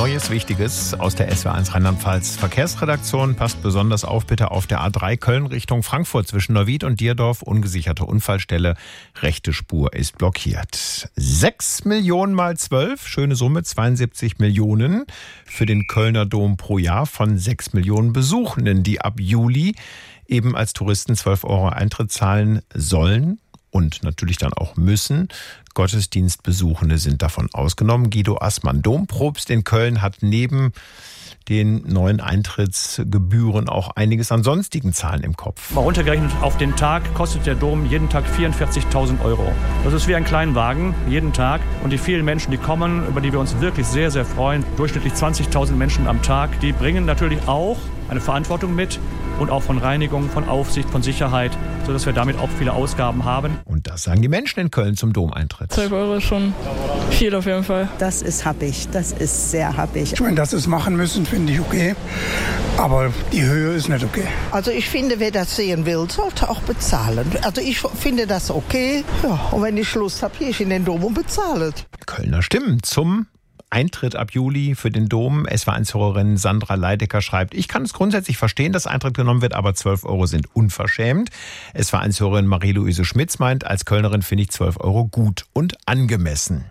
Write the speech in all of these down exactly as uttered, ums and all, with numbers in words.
Neues Wichtiges aus der S W R eins Rheinland-Pfalz Verkehrsredaktion. Passt besonders auf, bitte, auf der A drei Köln Richtung Frankfurt zwischen Neuwied und Dierdorf. Ungesicherte Unfallstelle. Rechte Spur ist blockiert. Sechs Millionen mal zwölf, schöne Summe, zweiundsiebzig Millionen für den Kölner Dom pro Jahr von sechs Millionen Besuchenden, die ab Juli eben als Touristen zwölf Euro Eintritt zahlen sollen. Und natürlich dann auch müssen. Gottesdienstbesuchende sind davon ausgenommen. Guido Assmann, Dompropst in Köln, hat neben den neuen Eintrittsgebühren auch einiges an sonstigen Zahlen im Kopf. Mal runtergerechnet auf den Tag kostet der Dom jeden Tag vierundvierzigtausend Euro. Das ist wie ein Kleinwagen, jeden Tag. Und die vielen Menschen, die kommen, über die wir uns wirklich sehr, sehr freuen, durchschnittlich zwanzigtausend Menschen am Tag, die bringen natürlich auch eine Verantwortung mit und auch von Reinigung, von Aufsicht, von Sicherheit, sodass wir damit auch viele Ausgaben haben. Und das sagen die Menschen in Köln zum Domeintritt. zwölf Euro ist schon viel auf jeden Fall. Das ist happig, das ist sehr happig. Ich meine, dass sie es machen müssen, finde ich okay, aber die Höhe ist nicht okay. Also ich finde, wer das sehen will, sollte auch bezahlen. Also ich finde das okay. Ja, und wenn ich Lust habe, gehe ich in den Dom und bezahle. Kölner Stimmen zum Eintritt ab Juli für den Dom. S W R eins-Hörerin Sandra Leidecker schreibt, ich kann es grundsätzlich verstehen, dass Eintritt genommen wird, aber zwölf Euro sind unverschämt. S W R eins-Hörerin Marie-Louise Schmitz meint, als Kölnerin finde ich zwölf Euro gut und angemessen.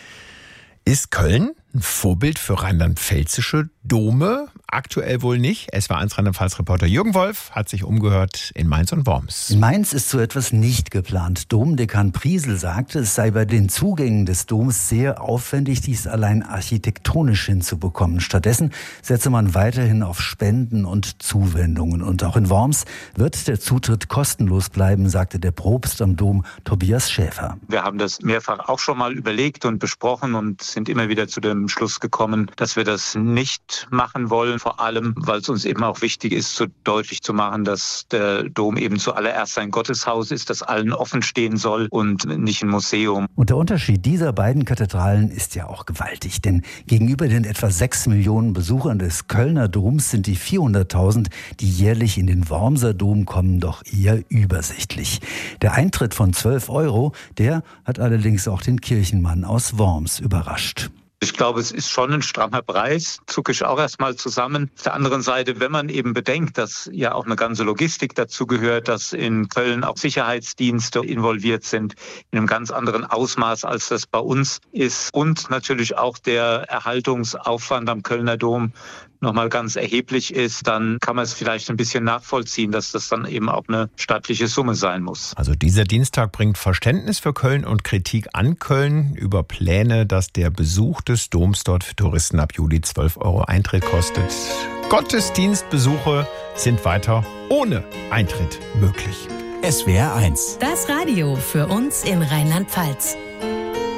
Ist Köln ein Vorbild für rheinland-pfälzische Dome? Aktuell wohl nicht. S W R eins Rheinland-Pfalz-Reporter Jürgen Wolf hat sich umgehört in Mainz und Worms. In Mainz ist so etwas nicht geplant. Domdekan Priesel sagte, es sei bei den Zugängen des Doms sehr aufwendig, dies allein architektonisch hinzubekommen. Stattdessen setze man weiterhin auf Spenden und Zuwendungen. Und auch in Worms wird der Zutritt kostenlos bleiben, sagte der Propst am Dom Tobias Schäfer. Wir haben das mehrfach auch schon mal überlegt und besprochen und sind immer wieder zu dem Schluss gekommen, dass wir das nicht machen wollen. Vor allem, weil es uns eben auch wichtig ist, so deutlich zu machen, dass der Dom eben zuallererst ein Gotteshaus ist, das allen offen stehen soll und nicht ein Museum. Und der Unterschied dieser beiden Kathedralen ist ja auch gewaltig, denn gegenüber den etwa sechs Millionen Besuchern des Kölner Doms sind die vierhunderttausend, die jährlich in den Wormser Dom kommen, doch eher übersichtlich. Der Eintritt von zwölf Euro, der hat allerdings auch den Kirchenmann aus Worms überrascht. Ich glaube, es ist schon ein strammer Preis, zucke ich auch erstmal zusammen. Auf der anderen Seite, wenn man eben bedenkt, dass ja auch eine ganze Logistik dazu gehört, dass in Köln auch Sicherheitsdienste involviert sind, in einem ganz anderen Ausmaß, als das bei uns ist. Und natürlich auch der Erhaltungsaufwand am Kölner Dom nochmal ganz erheblich ist, dann kann man es vielleicht ein bisschen nachvollziehen, dass das dann eben auch eine stattliche Summe sein muss. Also dieser Dienstag bringt Verständnis für Köln und Kritik an Köln über Pläne, dass der Besuch des Doms dort für Touristen ab Juli zwölf Euro Eintritt kostet. Gottesdienstbesuche sind weiter ohne Eintritt möglich. S W R eins. Das Radio für uns in Rheinland-Pfalz.